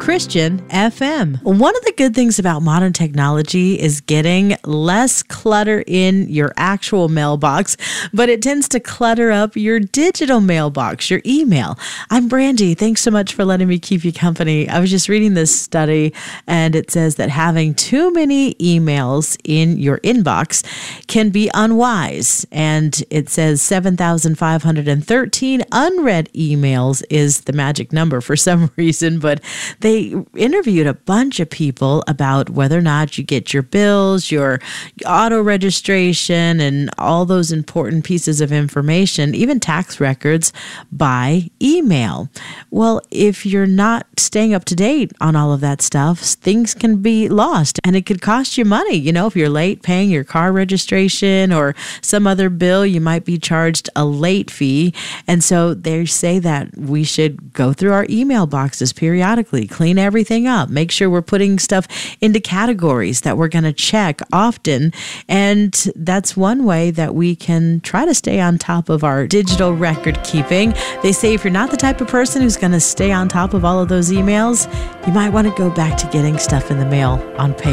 Christian FM. One of the good things about modern technology is getting less clutter in your actual mailbox, but it tends to clutter up your digital mailbox, your email. I'm Brandy. Thanks so much for letting me keep you company. I was just reading this study, and it says that having too many emails in your inbox can be unwise. And it says 7,513 unread emails is the magic number for some reason, but they interviewed a bunch of people about whether or not you get your bills, your auto registration, and all those important pieces of information, even tax records, by email. Well, if you're not staying up to date on all of that stuff, things can be lost, and it could cost you money. You know, if you're late paying your car registration or some other bill, you might be charged a late fee. And so they say that we should go through our email boxes periodically, clean everything up, make sure we're putting stuff into categories that we're going to check often. And that's one way that we can try to stay on top of our digital record keeping. They say if you're not the type of person who's going to stay on top of all of those emails, you might want to go back to getting stuff in the mail on paper.